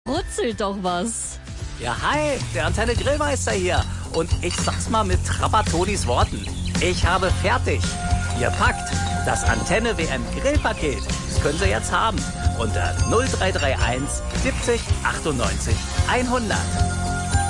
Brutzelt doch was. Ja, hi, der Antenne Grillmeister hier. Und ich sag's mal mit Trappatonis Worten. Ich habe fertig. Ihr packt das Antenne WM Grillpaket. Das können Sie jetzt haben. Unter 0331 70 98 100.